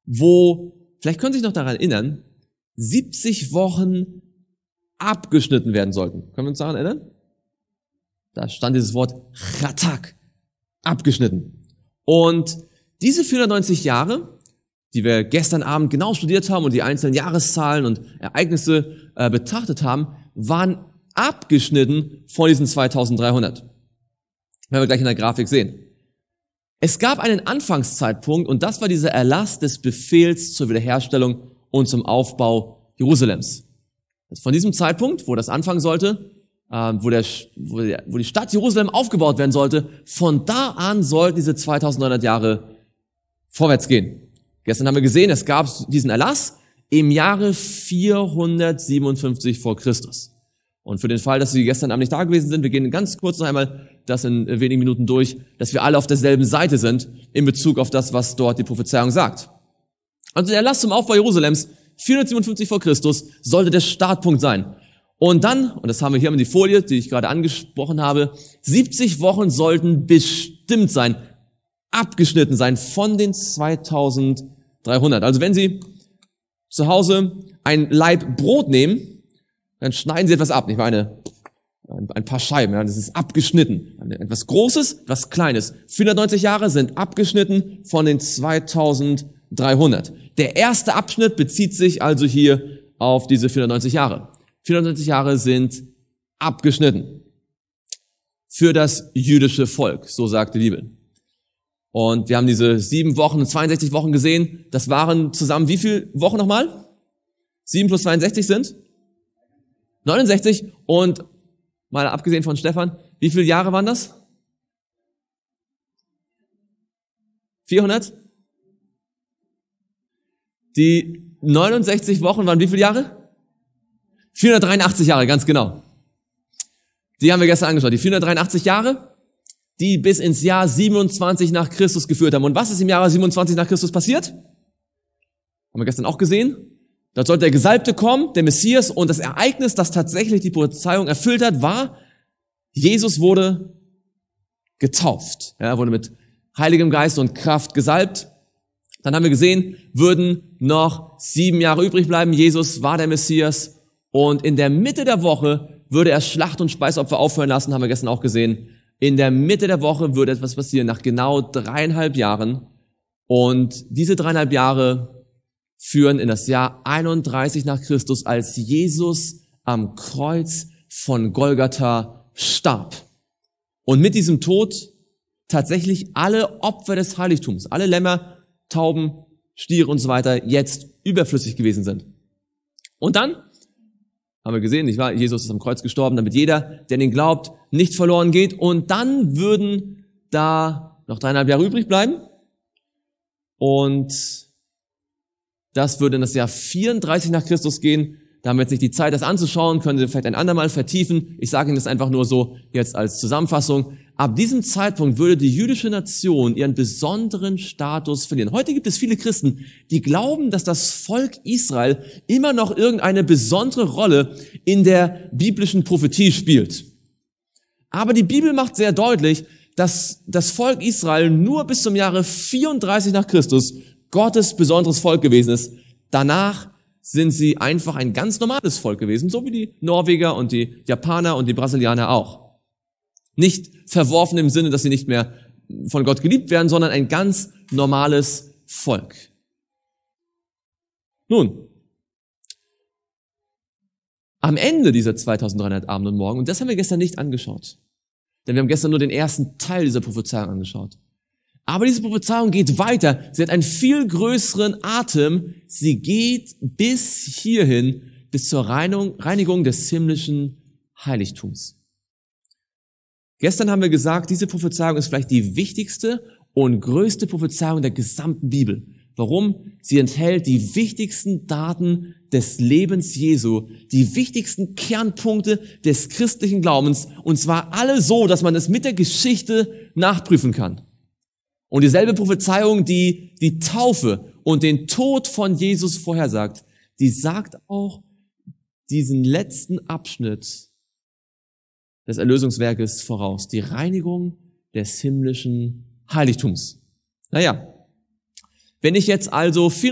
wo, vielleicht können Sie sich noch daran erinnern, 70 Wochen abgeschnitten werden sollten. Können wir uns daran erinnern? Da stand dieses Wort Chatak, abgeschnitten. Und diese 490 Jahre, die wir gestern Abend genau studiert haben und die einzelnen Jahreszahlen und Ereignisse betrachtet haben, waren abgeschnitten von diesen 2300. Werden wir gleich in der Grafik sehen. Es gab einen Anfangszeitpunkt und das war dieser Erlass des Befehls zur Wiederherstellung und zum Aufbau Jerusalems. Von diesem Zeitpunkt, wo das anfangen sollte, wo die Stadt Jerusalem aufgebaut werden sollte, von da an sollten diese 2900 Jahre vorwärts gehen. Gestern haben wir gesehen, es gab diesen Erlass im Jahre 457 vor Christus. Und für den Fall, dass Sie gestern Abend nicht da gewesen sind, wir gehen ganz kurz noch einmal das in wenigen Minuten durch, dass wir alle auf derselben Seite sind in Bezug auf das, was dort die Prophezeiung sagt. Also der Erlass zum Aufbau Jerusalems, 457 vor Christus, sollte der Startpunkt sein. Und dann, und das haben wir hier in die Folie, die ich gerade angesprochen habe, 70 Wochen sollten bestimmt sein, abgeschnitten sein von den 2300. Also wenn Sie zu Hause ein Laib Brot nehmen, dann schneiden Sie etwas ab. Ich meine, ein paar Scheiben, ja, das ist abgeschnitten. Etwas Großes, etwas Kleines. 490 Jahre sind abgeschnitten von den 2300. Der erste Abschnitt bezieht sich also hier auf diese 490 Jahre. 490 Jahre sind abgeschnitten für das jüdische Volk, so sagt die Bibel. Und wir haben diese 7 Wochen und 62 Wochen gesehen. Das waren zusammen wie viele Wochen nochmal? 7 plus 62 sind 69. Und mal abgesehen von Stefan, wie viele Jahre waren das? 400? Die 69 Wochen waren wie viele Jahre? 483 Jahre, ganz genau. Die haben wir gestern angeschaut. Die 483 Jahre, die bis ins Jahr 27 nach Christus geführt haben. Und was ist im Jahre 27 nach Christus passiert? Haben wir gestern auch gesehen. Dort sollte der Gesalbte kommen, der Messias, und das Ereignis, das tatsächlich die Prophezeiung erfüllt hat, war, Jesus wurde getauft. Er wurde mit Heiligem Geist und Kraft gesalbt. Dann haben wir gesehen, würden noch 7 Jahre übrig bleiben. Jesus war der Messias. Und in der Mitte der Woche würde er Schlacht- und Speisopfer aufhören lassen, haben wir gestern auch gesehen. In der Mitte der Woche würde etwas passieren, nach genau 3,5 Jahren. Und diese 3,5 Jahre führen in das Jahr 31 nach Christus, als Jesus am Kreuz von Golgatha starb. Und mit diesem Tod tatsächlich alle Opfer des Heiligtums, alle Lämmer, Tauben, Stiere und so weiter jetzt überflüssig gewesen sind. Und dann haben wir gesehen, nicht wahr? Jesus ist am Kreuz gestorben, damit jeder, der an ihn glaubt, nicht verloren geht. Und dann würden da noch 3,5 Jahre übrig bleiben. Und das würde in das Jahr 34 nach Christus gehen. Da haben wir jetzt nicht die Zeit, das anzuschauen, können Sie vielleicht ein andermal vertiefen. Ich sage Ihnen das einfach nur so jetzt als Zusammenfassung. Ab diesem Zeitpunkt würde die jüdische Nation ihren besonderen Status verlieren. Heute gibt es viele Christen, die glauben, dass das Volk Israel immer noch irgendeine besondere Rolle in der biblischen Prophetie spielt. Aber die Bibel macht sehr deutlich, dass das Volk Israel nur bis zum Jahre 34 nach Christus Gottes besonderes Volk gewesen ist. Danach sind sie einfach ein ganz normales Volk gewesen, so wie die Norweger und die Japaner und die Brasilianer auch. Nicht verworfen im Sinne, dass sie nicht mehr von Gott geliebt werden, sondern ein ganz normales Volk. Nun, am Ende dieser 2300 Abend und Morgen, und das haben wir gestern nicht angeschaut, denn wir haben gestern nur den ersten Teil dieser Prophezeiung angeschaut. Aber diese Prophezeiung geht weiter. Sie hat einen viel größeren Atem. Sie geht bis hierhin, bis zur Reinigung des himmlischen Heiligtums. Gestern haben wir gesagt, diese Prophezeiung ist vielleicht die wichtigste und größte Prophezeiung der gesamten Bibel. Warum? Sie enthält die wichtigsten Daten des Lebens Jesu, die wichtigsten Kernpunkte des christlichen Glaubens, und zwar alle so, dass man es mit der Geschichte nachprüfen kann. Und dieselbe Prophezeiung, die die Taufe und den Tod von Jesus vorhersagt, die sagt auch diesen letzten Abschnitt des Erlösungswerkes voraus, die Reinigung des himmlischen Heiligtums. Naja, wenn ich jetzt also